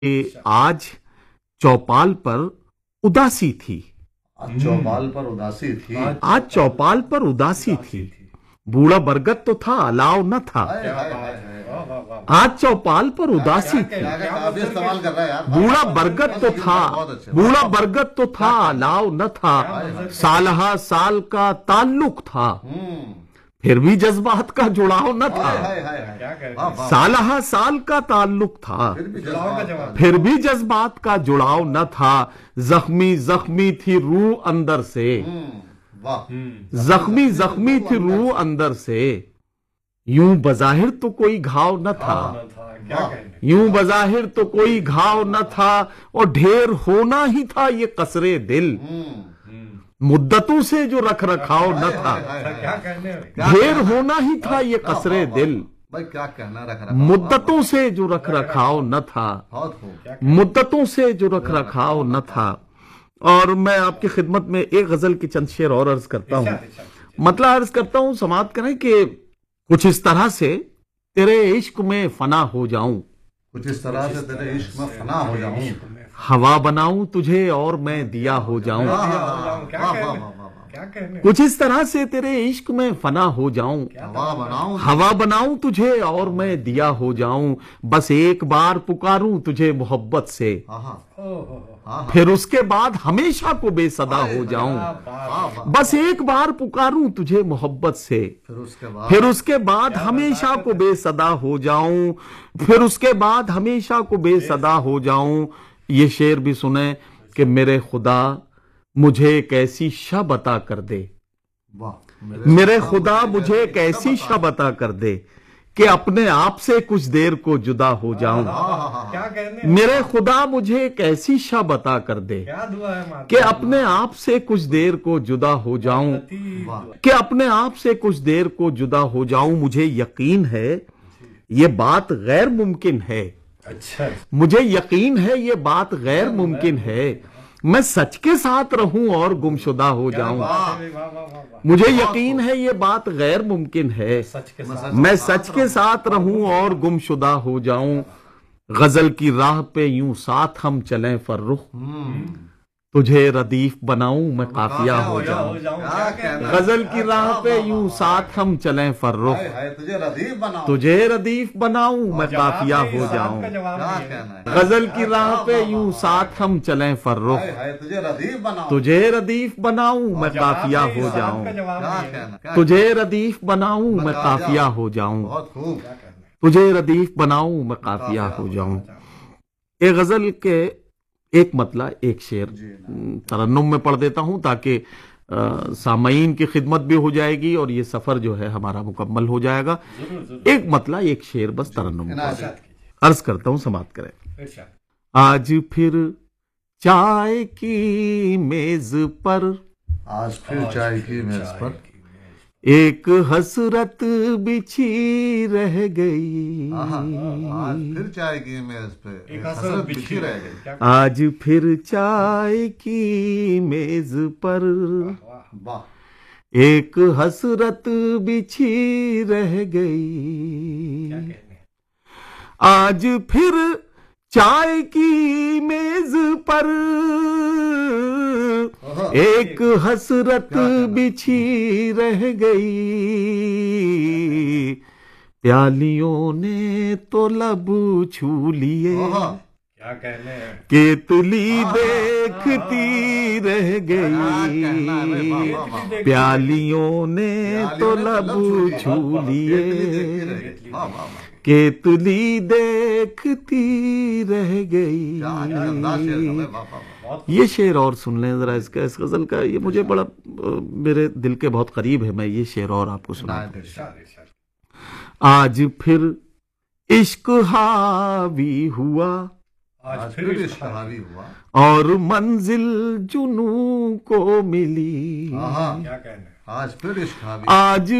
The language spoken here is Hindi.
आज चौपाल पर उदासी थी। आज चौपाल पर उदासी थी। आज चौपाल पर उदासी थी। बूढ़ा बरगद तो था, अलाव न था। आज चौपाल पर उदासी थी। काफी इस्तेमाल कर रहा है यार। बूढ़ा बरगद तो था, बूढ़ा बरगद तो था, अलाव न था। सालहा साल का ताल्लुक था, फिर भी जज्बात का जुड़ाव न था। सालहा साल का ताल्लुक था, फिर भी जज्बात का जुड़ाव न था। जख्मी जख्मी थी रूह अंदर से, जख्मी जख्मी थी रूह अंदर से। यूं बजाहिर तो कोई घाव न था, यूं बजाहिर तो कोई घाव न था। और ढेर होना ही था ये कसरे दिल, मुद्दतों से जो रख रखाव न था। ढेर होना ही था ये कसरे दिल, भाई क्या कहना रख मुद्दतों से जो रख रखाव न था। मुद्दतों से जो रख रखाव न था। और मैं आपकी खिदमत में एक गजल की चंद शेर और अर्ज करता हूं। मतलब अर्ज करता हूं, समाप्त करें कि कुछ इस तरह से तेरे इश्क में फना हो जाऊं, कुछ इस तरह से तेरे इश्क में फना हो जाऊं। हवा बनाऊं तुझे और मैं दिया हो जाऊं। कुछ इस तरह से तेरे इश्क में फना हो जाऊं, हवा बनाऊं तुझे और मैं दिया हो जाऊं। बस एक बार पुकारूं तुझे मोहब्बत से, फिर उसके बाद हमेशा को बेसदा हो जाऊं। बस एक बार पुकारूं तुझे मोहब्बत से, फिर उसके बाद हमेशा को बेसदा हो जाऊं। फिर उसके बाद हमेशा को बेसदा हो जाऊं। ये शेर भी सुने कि मेरे खुदा मुझे एक ऐसी शब अता कर दे, मेरे खुदा मुझे एक ऐसी शब अता कर दे कि अपने आप से कुछ देर को जुदा हो जाऊं। मेरे खुदा मुझे एक ऐसी शब अता कर दे कि अपने आप से कुछ देर को जुदा हो जाऊं, कि अपने आप से कुछ देर को जुदा हो जाऊं। मुझे यकीन है ये बात गैर मुमकिन है, मुझे यकीन है ये बात गैर मुमकिन है। मैं सच के साथ रहूं और गुमशुदा हो जाऊं। मुझे यकीन है ये बात गैर मुमकिन है, मैं सच के साथ रहूं और गुमशुदा हो जाऊं। गजल की राह पे यूं साथ हम चलें फर्रुख, तुझे रदीफ बनाऊं मैं काफिया हो जाऊं। गजल की राह पे यूं साथ हम चलें फर्रुख, तुझे रदीफ बनाऊं मैं काफिया हो जाऊं। गजल की राह पे यूं साथ हम चलें फर्रुख, तुझे रदीफ बनाऊं मैं काफिया हो जाऊं। तुझे रदीफ बनाऊं मैं काफिया हो जाऊं। तुझे रदीफ बनाऊं मैं काफिया हो जाऊं। एक गजल के एक मतला एक शेर तरन्नुम में पढ़ देता हूं ताकि सामईन की खिदमत भी हो जाएगी और ये सफर जो है हमारा मुकम्मल हो जाएगा। एक मतला एक शेर बस तरन्नुम में अर्ज करता हूं, समाप्त करें। आज फिर चाय की मेज पर, आज फिर चाय की मेज पर एक हसरत बिछी रह गई। आज फिर चाय की मेज पे एक हसरत बिछी रह गई। आज फिर चाय की मेज पर एक हसरत बिछी रह गई। आज फिर चाय की मेज पर एक हसरत बिछी रह गई। प्यालियों ने तो लब छू लिए, केतली देखती रह गई। प्यालियों ने तो लब छू लिए, केतली देखती रह गई। ये शेर और सुन लें जरा इसका, इस गजल का। ये मुझे बड़ा मेरे दिल के बहुत करीब है। मैं ये शेर और आपको सुना। आज फिर इश्क हावी हुआ, आज फिर इश्क हावी हुआ और मंजिल जुनू को मिली। आज फिर इश्क हावी। आज